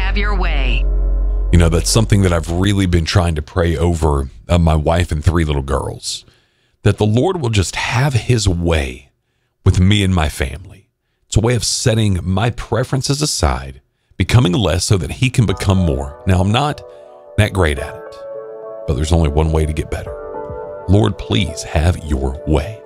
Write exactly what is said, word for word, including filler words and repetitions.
have your way. You know, that's something that I've really been trying to pray over uh, my wife and three little girls, that the Lord will just have his way with me and my family. It's a way of setting my preferences aside, becoming less so that he can become more. Now, I'm not that great at it, but there's only one way to get better. Lord, please have your way.